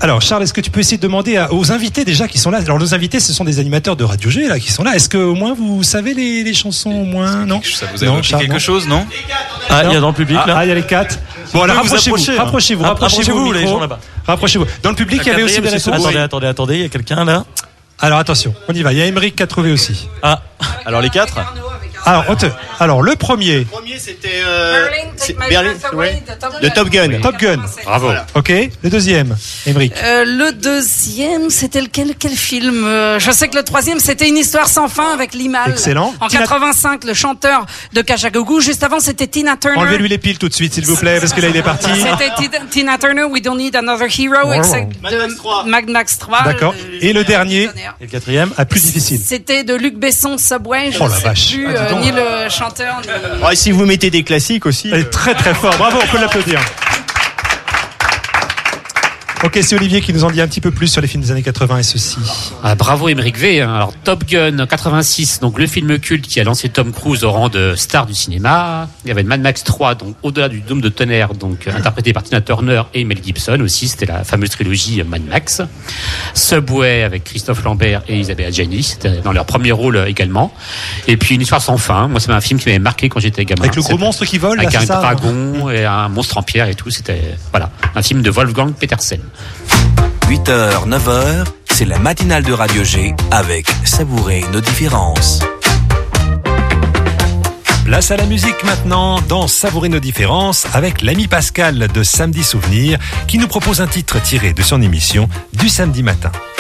Alors Charles, est-ce que tu peux essayer de demander aux invités déjà qui sont là? Alors nos invités, ce sont des animateurs de Radio G là qui sont là. Est-ce que au moins vous savez les chansons au moins? Non. Ça vous a évoqué quelque chose, non? Ah, il y a dans le public là. Ah, il y a les 4. Bon, alors rapprochez-vous les gros. gens là-bas. Rapprochez-vous. Dans le public, il y avait aussi des réponses. Attendez, il y a quelqu'un là. Alors attention, on y va. Il y a Émeric qui a trouvé aussi. Ah, alors les 4. Alors le premier. Le premier c'était Berlin, de Top Gun. Top Gun. Bravo. Voilà. Ok. Le deuxième, Émeric. Le deuxième, c'était quel film? Je sais que le troisième, c'était Une histoire sans fin avec Limal. Excellent. En 85, le chanteur de Kajagougou. Juste avant, c'était Tina Turner. Enlevez-lui les piles tout de suite, s'il vous plaît, parce que là il est parti. C'était Tina Turner, We Don't Need Another Hero, de Mad Max 3. D'accord. Et le dernier, et le quatrième, plus difficile. C'était de Luc Besson, Subway. Je Oh la sais vache. plus, ni le chanteur, ni... Ouais, si vous mettez des classiques aussi. Elle est très très fort. Bravo, on peut l'applaudir. Ok, c'est Olivier qui nous en dit un petit peu plus sur les films des années 80 et ceci. Ah, bravo Émeric V. Alors Top Gun 86, donc le film culte qui a lancé Tom Cruise au rang de star du cinéma. Il y avait Mad Max 3, donc Au-delà du dôme de tonnerre, donc interprété par Tina Turner et Mel Gibson aussi. C'était la fameuse trilogie Mad Max. Subway avec Christophe Lambert et Isabelle Adjani, c'était dans leur premier rôle également. Et puis Une histoire sans fin. Moi, c'est un film qui m'avait marqué quand j'étais gamin. Avec le gros monstre qui vole, avec là, un c'est ça, dragon et un monstre en pierre et tout. C'était un film de Wolfgang Petersen. 8h, 9h, c'est la matinale de Radio G avec Savourer nos différences. Place à la musique maintenant dans Savourer nos différences avec l'ami Pascal de Samedi Souvenir qui nous propose un titre tiré de son émission du samedi matin.